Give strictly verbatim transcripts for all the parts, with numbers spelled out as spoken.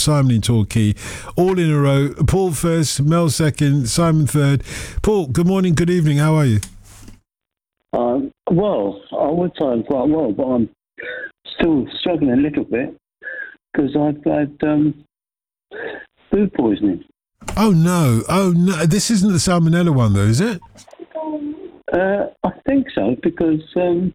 Simon in Torquay, all in a row. Paul first, Mel second, Simon third. Paul, good morning, good evening. How are you? Um, well, I would say I'm quite well, but I'm still struggling a little bit because I've had um, food poisoning. Oh no! Oh no! This isn't the salmonella one, though, is it? Uh, I think so because um,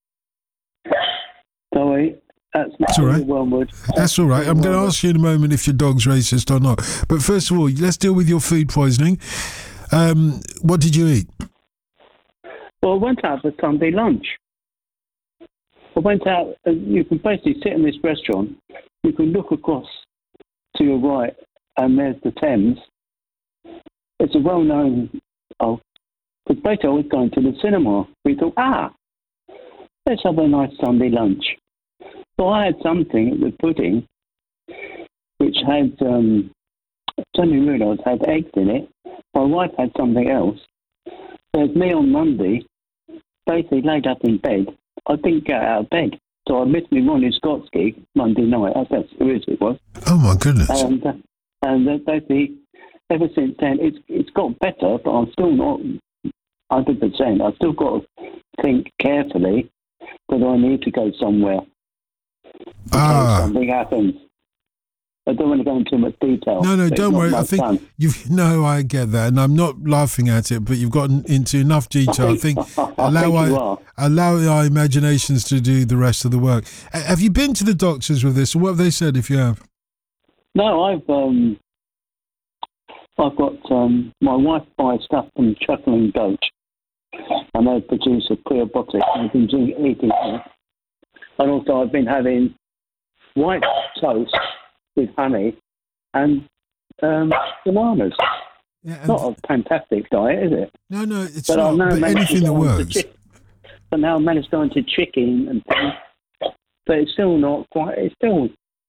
sorry, that's not That's all right. one word. That's all right. I'm going to ask you in a moment if your dog's racist or not. But first of all, let's deal with your food poisoning. Um, what did you eat? Well, I went out for Sunday lunch. I went out, and you can basically sit in this restaurant. You can look across to your right, and there's the Thames. It's a well-known. Oh, because basically I was going to the cinema. We thought, ah, let's have a nice Sunday lunch. So I had something with pudding, which had, um, I suddenly realised had eggs in it. My wife had something else. There's me on Monday, basically laid up in bed. I didn't get out of bed. So I missed my Ronnie Scott's gig Monday night. That's how serious it was. Oh, my goodness. And, uh, and uh, basically, ever since then, it's it's got better, but I'm still not one hundred percent. I've still got to think carefully whether I need to go somewhere. Ah. Something happens. I don't want to go into too much detail. No, no, don't worry. I think fun. you've. No, I get that, and I'm not laughing at it. But you've gotten into enough detail. I think, I allow think our, you are. allow our imaginations to do the rest of the work. Uh, Have you been to the doctors with this? Or what have they said? If you have, No, I've um, I've got um, my wife buys stuff from Chuckling Goat, and they produce a prebiotic. I've been doing, eating it, and also I've been having white toast with honey and um, bananas. yeah, and- Not a fantastic diet, is it? no, no, it's But I've not. now But managed anything to that go on to works. chi- But now I managed to go into chicken and things. But it's still not quite. It's still.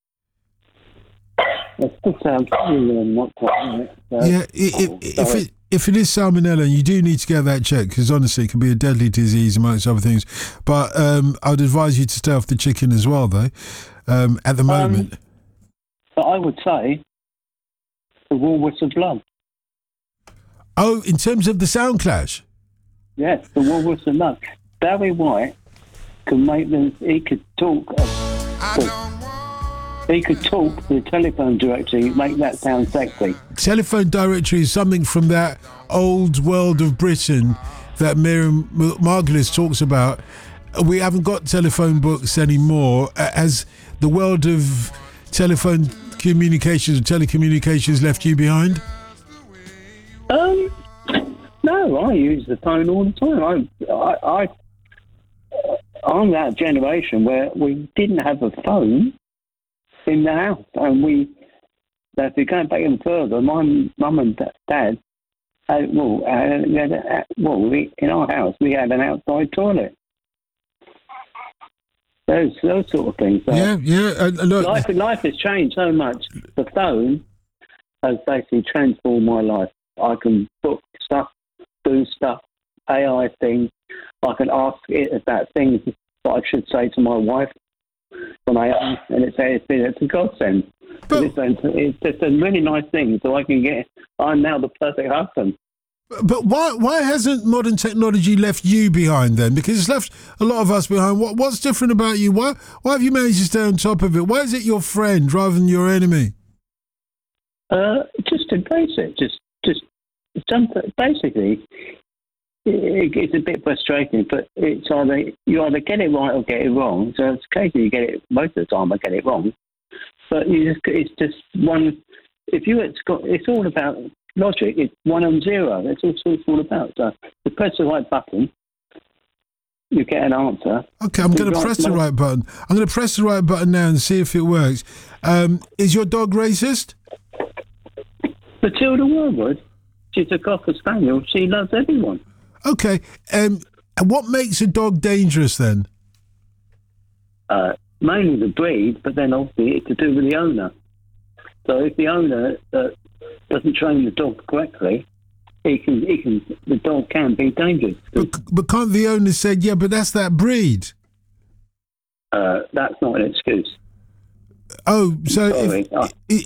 It still sounds really not quite right. So, Yeah, i- if, oh, if sorry. it if it is salmonella, you do need to get that checked because honestly, it can be a deadly disease amongst other things. But um, I'd advise you to stay off the chicken as well, though. Um, at the moment, Um, But I would say the Woolworths of Love. oh, in terms of the sound clash. Yes, the Woolworths of Love. Barry White can make them. He could talk. Uh, he could talk to the telephone directory, make that sound sexy. Telephone directory is something from that old world of Britain that Miriam Margolis talks about. We haven't got telephone books anymore. Uh, Has the world of telephone communications or telecommunications left you behind? Um, no, I use the phone all the time. I, I, I, I'm that generation where we didn't have a phone in the house, and we. If you're going back even further, my mum and dad had well, uh, we had a, well, we, in our house we had an outside toilet. Those those sort of things. So Yeah, yeah. Uh, look, life life has changed so much. The phone has basically transformed my life. I can book stuff, do stuff, A I things. I can ask it about things that I should say to my wife when I am, and it's it's been it's a godsend. But- It's, it's just a really nice thing. So I can get. I'm now the perfect husband. But why why hasn't modern technology left you behind then? Because it's left a lot of us behind. What what's different about you? Why why have you managed to stay on top of it? Why is it your friend rather than your enemy? Uh, just embrace it. Just just jump. Basically, it, it's a bit frustrating, but it's either you either get it right or get it wrong. So it's occasionally you get it. Most of the time, I get it wrong. But you just, it's just one. If you, it's got. It's all about logic. It's one and zero. That's all it's all about. So you press the right button, you get an answer. Okay, I'm going to Right, press the no. right button. I'm going to press the right button now and see if it works. Um, is your dog racist? Matilda Worwood, she's a Cocker Spaniel. She loves everyone. Okay. Um, and what makes a dog dangerous then? Uh, mainly the breed, but then obviously it's to do with the owner. So if the owner uh, doesn't train the dog correctly, he can, he can, the dog can be dangerous. But, but can't the owner say, yeah, but that's that breed? Uh, that's not an excuse. Oh, so Sorry. if,